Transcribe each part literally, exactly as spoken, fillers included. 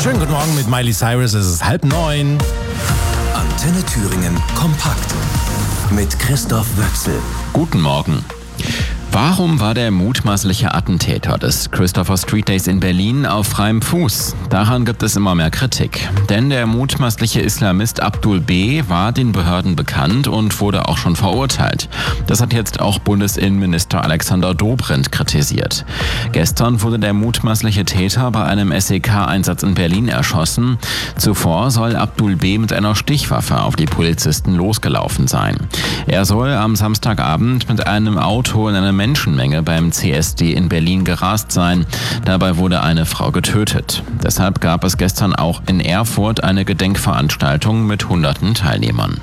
Schönen guten Morgen mit Miley Cyrus, es ist halb neun. Antenne Thüringen kompakt mit Christoph Wöchsel. Guten Morgen. Warum war der mutmaßliche Attentäter des Christopher Street Days in Berlin auf freiem Fuß? Daran gibt es immer mehr Kritik. Denn der mutmaßliche Islamist Abdul B. war den Behörden bekannt und wurde auch schon verurteilt. Das hat jetzt auch Bundesinnenminister Alexander Dobrindt kritisiert. Gestern wurde der mutmaßliche Täter bei einem S E K-Einsatz in Berlin erschossen. Zuvor soll Abdul B. mit einer Stichwaffe auf die Polizisten losgelaufen sein. Er soll am Samstagabend mit einem Auto in einem Menschenmenge beim C S D in Berlin gerast sein. Dabei wurde eine Frau getötet. Deshalb gab es gestern auch in Erfurt eine Gedenkveranstaltung mit hunderten Teilnehmern.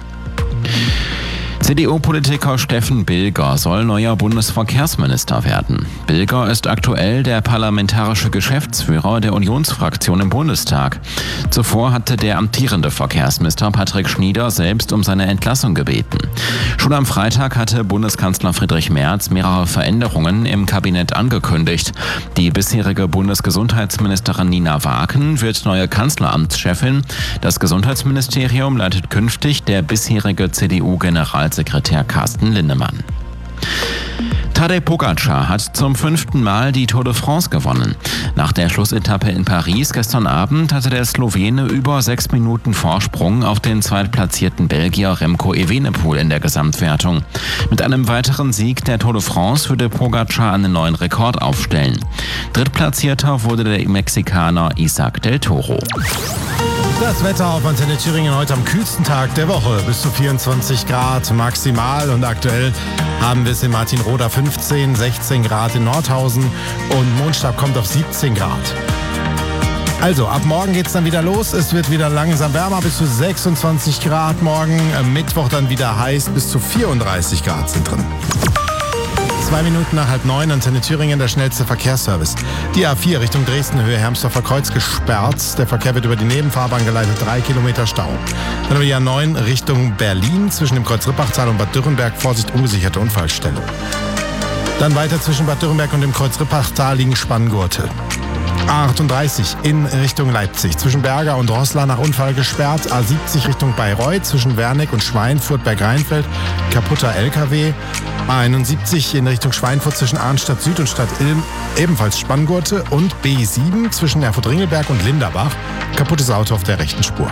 C D U-Politiker Steffen Bilger soll neuer Bundesverkehrsminister werden. Bilger ist aktuell der parlamentarische Geschäftsführer der Unionsfraktion im Bundestag. Zuvor hatte der amtierende Verkehrsminister Patrick Schnieder selbst um seine Entlassung gebeten. Schon am Freitag hatte Bundeskanzler Friedrich Merz mehrere Veränderungen im Kabinett angekündigt. Die bisherige Bundesgesundheitsministerin Nina Waken wird neue Kanzleramtschefin. Das Gesundheitsministerium leitet künftig der bisherige C D U-Generalsekretär Sekretär Carsten Linnemann. Tadej Pogačar hat zum fünften Mal die Tour de France gewonnen. Nach der Schlussetappe in Paris gestern Abend hatte der Slowene über sechs Minuten Vorsprung auf den zweitplatzierten Belgier Remco Evenepoel in der Gesamtwertung. Mit einem weiteren Sieg der Tour de France würde Pogačar einen neuen Rekord aufstellen. Drittplatzierter wurde der Mexikaner Isaac del Toro. Das Wetter auf Antenne Thüringen heute am kühlsten Tag der Woche. Bis zu vierundzwanzig Grad maximal und aktuell haben wir es in Martinroda fünfzehn, sechzehn Grad in Nordhausen und Mondstab kommt auf siebzehn Grad. Also, ab morgen geht's dann wieder los. Es wird wieder langsam wärmer, bis zu sechsundzwanzig Grad morgen. Am Mittwoch dann wieder heiß, bis zu vierunddreißig Grad sind drin. Zwei Minuten nach halb neun, Antenne Thüringen, der schnellste Verkehrsservice. Die A vier Richtung Dresden, Höhe Hermsdorfer Kreuz gesperrt. Der Verkehr wird über die Nebenfahrbahn geleitet, drei Kilometer Stau. Dann über die A neun Richtung Berlin, zwischen dem Kreuz Rippachtal und Bad Dürrenberg, Vorsicht, ungesicherte Unfallstelle. Dann weiter zwischen Bad Dürrenberg und dem Kreuz Rippachtal liegen Spanngurte. A achtunddreißig in Richtung Leipzig, zwischen Berger und Roßla nach Unfall gesperrt. A siebzig Richtung Bayreuth, zwischen Wernick und Schweinfurt, Berg-Rheinfeld, kaputter L K W. A einundsiebzig in Richtung Schweinfurt zwischen Arnstadt Süd und Stadt Ilm, ebenfalls Spanngurte. Und B sieben zwischen Erfurt-Ringelberg und Linderbach, kaputtes Auto auf der rechten Spur.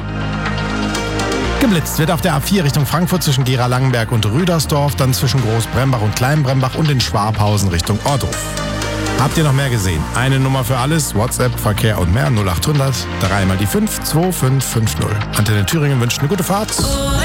Geblitzt wird auf der A vier Richtung Frankfurt zwischen Gera-Langenberg und Rüdersdorf, dann zwischen Großbrembach und Kleinbrembach und in Schwabhausen Richtung Ohrdruf. Habt ihr noch mehr gesehen? Eine Nummer für alles, WhatsApp, Verkehr und mehr, null achthundert, dreimal die fünf, zwei fünf fünf null. Antenne Thüringen wünscht eine gute Fahrt.